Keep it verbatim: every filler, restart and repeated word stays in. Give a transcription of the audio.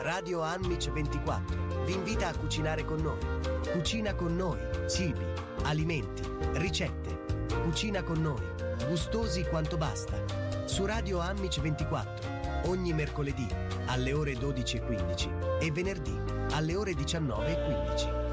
Radio Anmic ventiquattro vi invita a cucinare con noi. Cucina con noi, cibi, alimenti, ricette. Cucina con noi, gustosi quanto basta. Su Radio Anmic ventiquattro, ogni mercoledì alle ore dodici e quindici e venerdì alle ore diciannove e quindici.